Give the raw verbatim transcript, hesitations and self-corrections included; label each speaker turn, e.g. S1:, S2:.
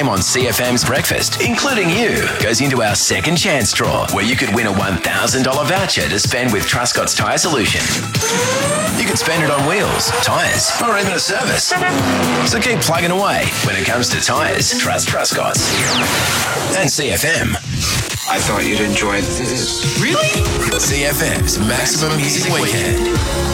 S1: name on C F M's breakfast, including you, goes into our second chance draw, where you could win a one thousand dollars voucher to spend with Truscott's Tyre Solution. You could spend it on wheels, tyres, or even a service. So keep plugging away. When it comes to tyres, trust Truscott's. And C F M.
S2: I thought you'd enjoy this.
S1: Really? C F M's Maximum Music Weekend.